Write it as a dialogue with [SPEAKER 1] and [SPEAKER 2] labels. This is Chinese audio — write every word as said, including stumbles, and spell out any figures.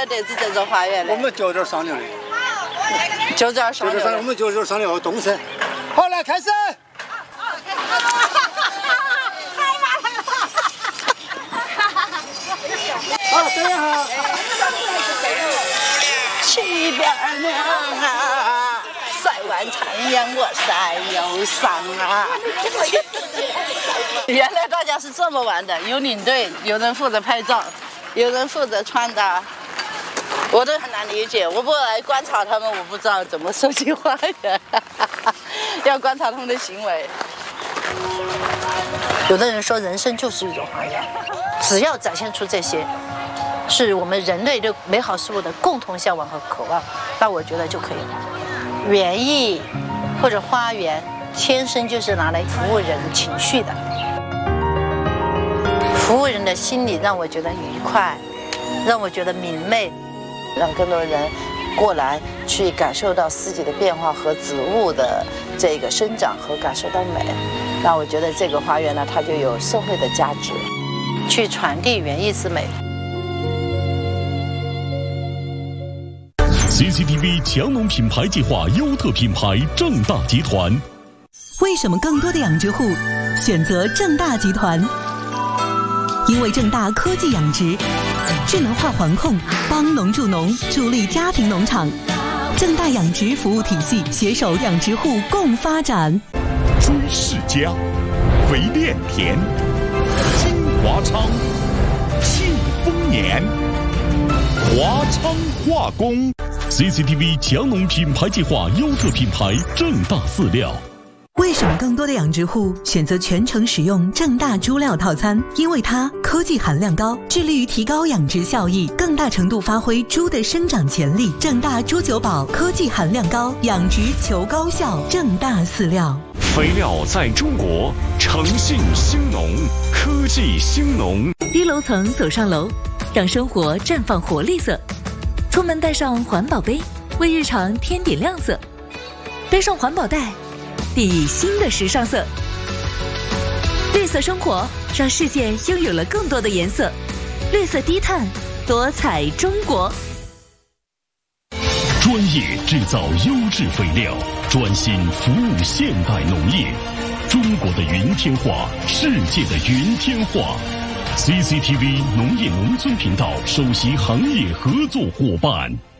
[SPEAKER 1] 得子这种花园嘞？
[SPEAKER 2] 我们就这儿商量的。
[SPEAKER 1] 就这儿商量。
[SPEAKER 2] 我们就这儿商量好动身。好，来开始。好，等一下。
[SPEAKER 1] 七边娘啊，晒完残阳我晒忧伤啊。原来大家是这么玩的，有领队，有人负责拍照，有人负责穿搭，我都很难理解。我不来观察他们，我不知道怎么设计花园，要观察他们的行为。有的人说，人生就是一种花园，只要展现出这些。是我们人类对美好事物的共同向往和渴望，那我觉得就可以了。园艺或者花园，天生就是拿来服务人情绪的，服务人的心理让我觉得愉快，让我觉得明媚，让更多人过来去感受到四季的变化和植物的这个生长和感受到美。那我觉得这个花园呢，它就有社会的价值，去传递园艺之美。
[SPEAKER 3] C C T V 强农品牌计划优特品牌正大集团。
[SPEAKER 4] 为什么更多的养殖户选择正大集团？因为正大科技养殖，智能化环控，帮农助农，助力家庭农场。正大养殖服务体系携手养殖户共发展。
[SPEAKER 3] 朱世家，肥炼田，金华昌，庆丰年，华昌化工。C C T V 强农品牌计划优特品牌正大饲料。
[SPEAKER 4] 为什么更多的养殖户选择全程使用正大猪料套餐？因为它科技含量高，致力于提高养殖效益，更大程度发挥猪的生长潜力。正大猪九宝科技含量高，养殖求高效。正大饲料，
[SPEAKER 3] 肥料在中国，诚信兴农，科技兴农。
[SPEAKER 5] 低楼层走上楼，让生活绽放活力色。出门带上环保杯，为日常添点亮色；背上环保袋，递以新的时尚色。绿色生活，让世界拥有了更多的颜色。绿色低碳，多彩中国。
[SPEAKER 3] 专业制造优质肥料，专心服务现代农业。中国的云天化，世界的云天化。C C T V 农业农村频道首席行业合作伙伴。